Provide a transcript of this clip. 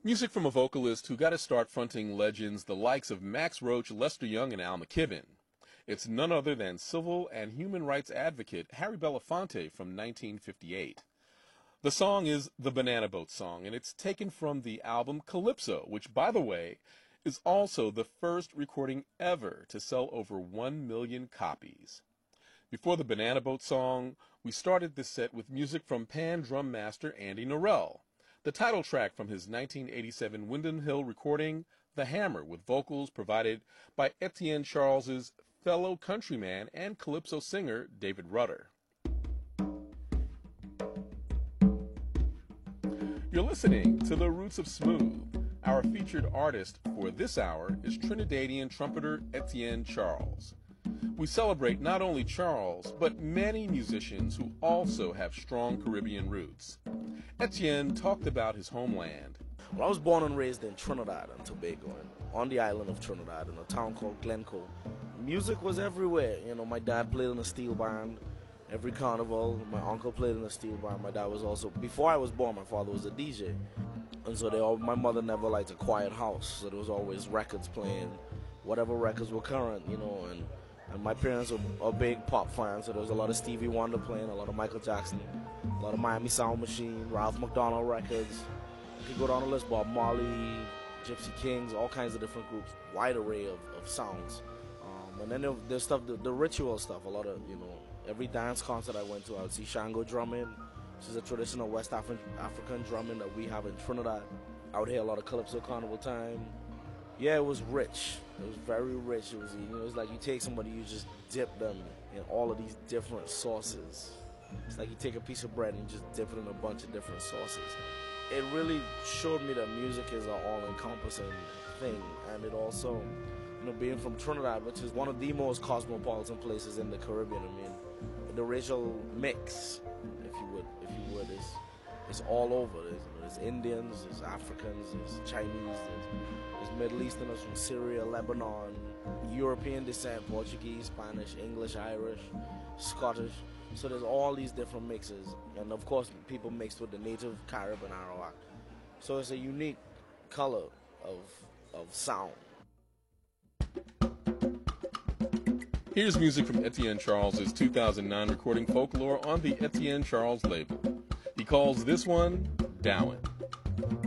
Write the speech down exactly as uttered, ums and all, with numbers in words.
Music from a vocalist who got his start fronting legends the likes of Max Roach, Lester Young, and Al McKibben. It's none other than civil and human rights advocate Harry Belafonte from nineteen fifty-eight. The song is the Banana Boat Song, and it's taken from the album Calypso, which, by the way, is also the first recording ever to sell over one million copies. Before the Banana Boat Song, we started this set with music from Pan drum master Andy Narell, the title track from his nineteen eighty-seven Windham Hill recording, The Hammer, with vocals provided by Etienne Charles's fellow countryman and calypso singer David Rudder. You're listening to The Roots of Smooth. Our featured artist for this hour is Trinidadian trumpeter Etienne Charles. We celebrate not only Charles, but many musicians who also have strong Caribbean roots. Etienne talked about his homeland. Well, I was born and raised in Trinidad and Tobago, and on the island of Trinidad in a town called Glencoe. Music was everywhere. You know, my dad played in a steel band every carnival. My uncle played in a steel band. My dad was also, before I was born, my father was a D J. And so they all, my mother never liked a quiet house, so there was always records playing, whatever records were current, you know, and And my parents were, are big pop fans, so there was a lot of Stevie Wonder playing, a lot of Michael Jackson, a lot of Miami Sound Machine, Ralph McDonald records. You could go down the list, Bob Marley, Gypsy Kings, all kinds of different groups, wide array of, of sounds. Um, and then there, there's stuff, the, the ritual stuff, a lot of, you know, every dance concert I went to, I would see Shango drumming, which is a traditional West Afri- African drumming that we have in Trinidad. I would hear a lot of Calypso Carnival time. Yeah, it was rich. It was very rich. It was, you know, it was like you take somebody, you just dip them in all of these different sauces. It's like you take a piece of bread and you just dip it in a bunch of different sauces. It really showed me that music is an all-encompassing thing, and it also, you know, being from Trinidad, which is one of the most cosmopolitan places in the Caribbean. I mean, the racial mix, if you would, if you would, is is all over. There's, there's Indians, there's Africans, there's Chinese, there's There's Middle Easterners from Syria, Lebanon, European descent, Portuguese, Spanish, English, Irish, Scottish. So there's all these different mixes. And of course, people mixed with the native Carib and Arawak. So it's a unique color of, of sound. Here's music from Etienne Charles' two thousand nine recording Folklore on the Etienne Charles label. He calls this one Dowen.